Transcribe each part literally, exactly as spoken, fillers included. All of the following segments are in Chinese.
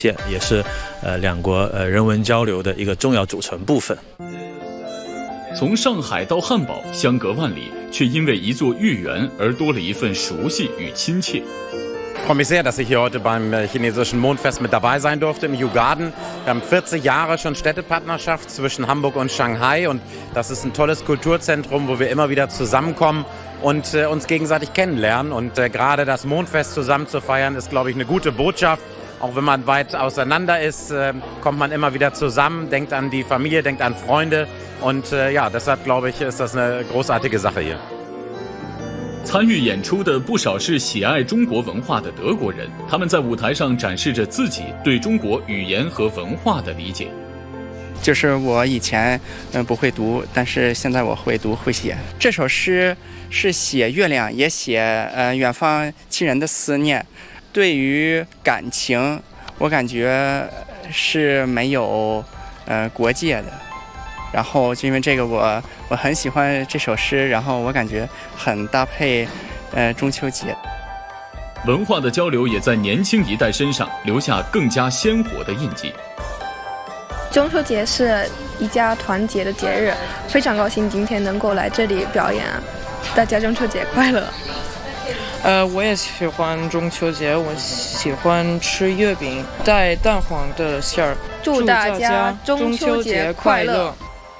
也是呃两国呃人文交流的一个重要组成部分。 从上海到汉堡，相隔万里，却因为一座豫园而多了一份熟悉与亲切。 Ich freue mich sehr, dass ich hier heute beim chinesischen Mondfest mit dabei sein durfte im Yugarden. Wir haben vierzig Jahre schon Städtepartnerschaft zwischen Hamburg und Shanghai und das ist ein tolles Kulturzentrum, wo wir immer wieder zusammenkommen und äh, uns gegenseitig kennenlernen. Und äh, gerade das Mondfest zusammen zu feiern, ist, glaube ich, eine gute Botschaft. Auch wenn man weit auseinander ist, äh, kommt man immer wieder zusammen, denkt an die Familie, denkt an Freunde. Und äh, ja, deshalb, glaube ich, ist das eine großartige Sache hier. 参与演出的不少是喜爱中国文化的德国人，他们在舞台上展示着自己对中国语言和文化的理解。 就是我以前嗯不会读，但是现在我会读会写。这首诗是写月亮，也写呃远方亲人的思念。对于感情，我感觉是没有呃国界的。然后就因为这个我我很喜欢这首诗，然后我感觉很搭配呃中秋节。 文化的交流也在年轻一代身上留下更加鲜活的印记。 中秋节是一家团结的节日，非常高兴今天能够来这里表演，大家中秋节快乐。 呃，我也喜欢中秋节，我喜欢吃月饼，带蛋黄的馅儿。 祝大家中秋节快乐！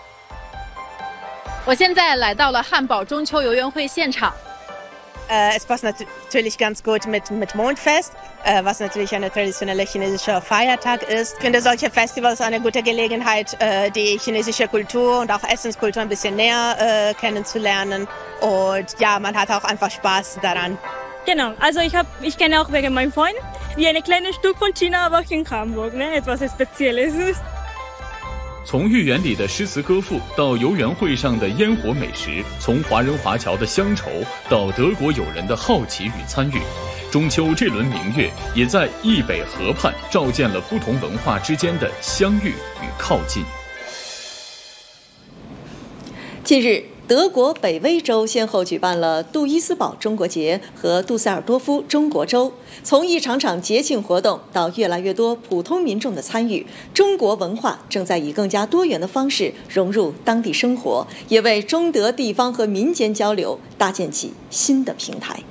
我现在来到了汉堡中秋游园会现场。 Äh, es passt natürlich ganz gut mit, mit Mondfest, äh, was natürlich ein traditioneller chinesischer Feiertag ist. Ich finde solche Festivals eine gute Gelegenheit, äh, die chinesische Kultur und auch Essenskultur ein bisschen näher äh, kennenzulernen. Und ja, man hat auch einfach Spaß daran. Genau, also ich, hab, ich kenne auch wegen meinem Freund, wie ein kleines Stück von China, aber auch in Hamburg, ne? Etwas Spezielles. 从豫园里的诗词歌赋到游园会上的烟火美食，从华人华侨的乡愁到德国友人的好奇与参与，中秋这轮明月也在易北河畔照见了不同文化之间的相遇与靠近。 近日，德国北威州先后举办了杜伊斯堡中国节和杜塞尔多夫中国周。从一场场节庆活动到越来越多普通民众的参与，中国文化正在以更加多元的方式融入当地生活，也为中德地方和民间交流搭建起新的平台。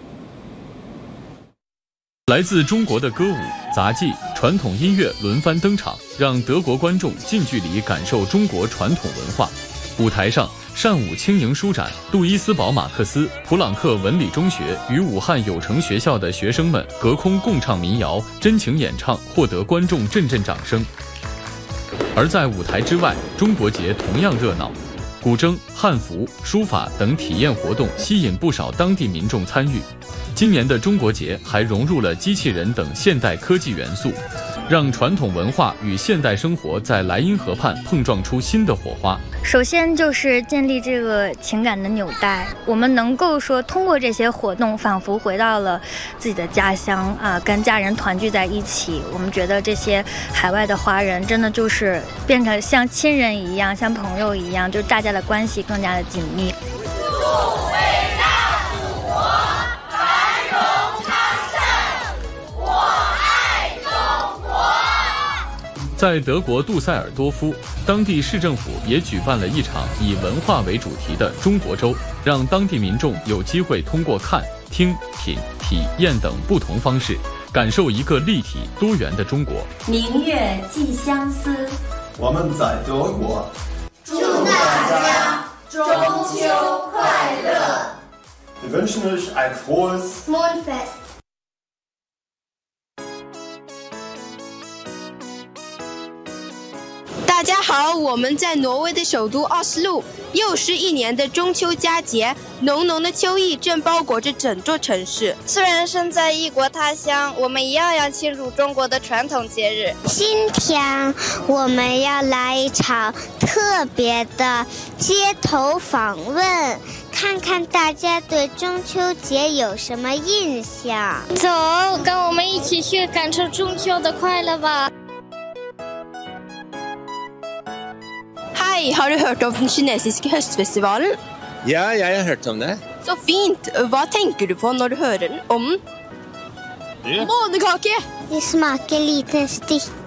来自中国的歌舞、杂技、传统音乐轮番登场，让德国观众近距离感受中国传统文化。舞台上，善舞轻盈舒展，杜伊斯堡马克思普朗克文理中学与武汉有成学校的学生们隔空共唱民谣，真情演唱，获得观众阵阵掌声。而在舞台之外，中国节同样热闹，古筝、汉服、书法等体验活动吸引不少当地民众参与。今年的中国节还融入了机器人等现代科技元素，让传统文化与现代生活在莱茵河畔碰撞出新的火花。 首先就是建立这个情感的纽带，我们能够说通过这些活动仿佛回到了自己的家乡啊，跟家人团聚在一起。我们觉得这些海外的华人真的就是变成像亲人一样，像朋友一样，就大家的关系更加的紧密。 在德国杜塞尔多夫，当地市政府也举办了一场以文化为主题的中国周，让当地民众有机会通过看、听、品、体验等不同方式，感受一个立体多元的中国。 明月寄相思， 我们在德国， 祝大家中秋快乐。 Wir wünschen euch ein frohes Mondfest。 大家好，我们在挪威的首都奥斯陆，又是一年的中秋佳节，浓浓的秋意正包裹着整座城市。 虽然身在异国他乡，我们一样要庆祝中国的传统节日。 今天我们要来一场特别的街头访问，看看大家对中秋节有什么印象。 走，跟我们一起去感受中秋的快乐吧。 Hei, har du hørt om den kinesiske høstfestivalen? Ja, jeg har hørt om det. Så fint. Hva tenker du på når du hører den om den? Månekake! Det smaker liten stykke